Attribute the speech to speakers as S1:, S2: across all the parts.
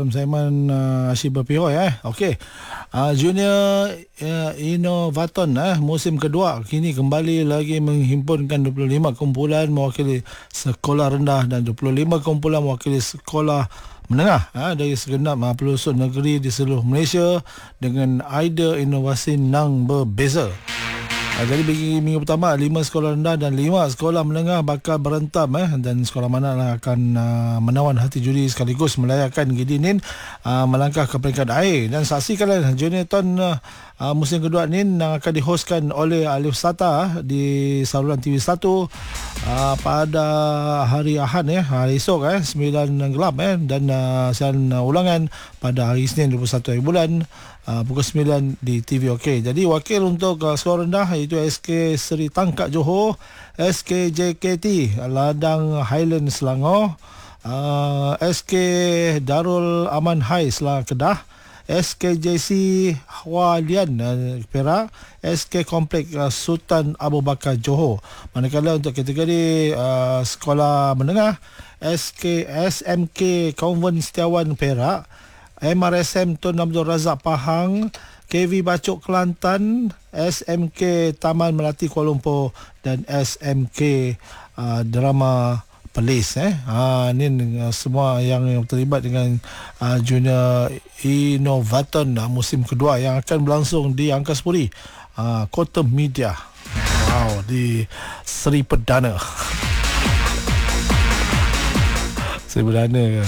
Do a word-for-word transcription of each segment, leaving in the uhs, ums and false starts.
S1: dalam segmen uh, Asyik Berpihak eh. Okey. Uh, Junior uh, Innovaton eh, musim kedua kini kembali lagi menghimpunkan dua puluh lima kumpulan mewakili sekolah rendah dan dua puluh lima kumpulan mewakili sekolah menengah ha, dari segenap ha, pelosok negeri di seluruh Malaysia dengan idea inovasi yang berbeza. Ha, jadi bagi minggu pertama, lima sekolah rendah dan lima sekolah menengah bakal berentam eh, dan sekolah mana lah akan uh, menawan hati juri sekaligus melayakan Gideon uh, melangkah ke peringkat akhir. Dan saksikanlah Junior Ton uh, uh, musim kedua ni yang akan dihostkan oleh Alif Sata di saluran T V satu uh, pada hari Ahad eh, hari esok eh, sembilan gelap eh, dan uh, siaran uh, ulangan pada hari Isnin dua puluh satu hari bulan Uh, pukul sembilan di T V OK. Jadi wakil untuk uh, sekolah rendah iaitu S K Seri Tangkak Johor, S K J K T Ladang Highland Selangor, uh, S K Darul Aman High Selangor Kedah, S K J C Hualian uh, Perak, S K Komplek uh, Sultan Abu Bakar Johor. Manakala untuk kategori uh, sekolah menengah, S K S M K Konvent Setiawan Perak, M R S M Tun Abdul Razak Pahang, K V Bacok Kelantan, S M K Taman Melati Kuala Lumpur dan S M K uh, Drama Perlis eh. Ha, ini uh, semua yang, yang terlibat dengan uh, Junior Innovaton uh, musim kedua yang akan berlangsung di Angkasa Puri, uh, Kota Media. Wow, di Seri Perdana. Seri Perdana ke?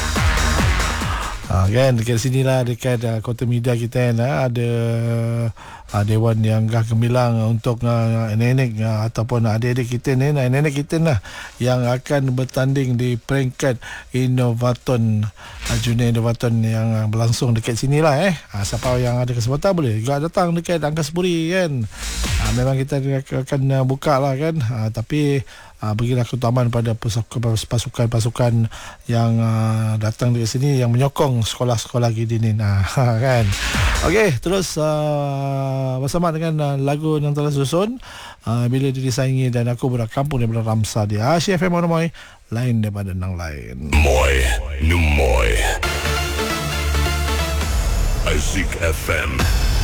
S1: Ha, kan dekat sini lah, dekat uh, Kota Media kita kan, uh, ada uh, Dewan yang Gah Gemilang untuk uh, nenek uh, ataupun adik-adik kita ni, uh, nenek kita lah yang akan bertanding di peringkat Innovaton, uh, Junior Innovaton yang uh, berlangsung dekat sini lah eh. Uh, siapa yang ada kesempatan boleh juga datang dekat Angkasa Puri kan. Uh, memang kita akan uh, buka lah kan, uh, tapi Uh, berilah keutamaan pada pasukan-pasukan yang uh, datang dari sini yang menyokong sekolah-sekolah Gideon uh, kan. Okey, terus uh, bersama dengan uh, lagu yang telah susun uh, Bila Diri Saingi dan Aku Budak Kampung daripada Ramsa di Asyik F M Moy, lain daripada nang lain.
S2: Moy, nu Moy. Asyik F M.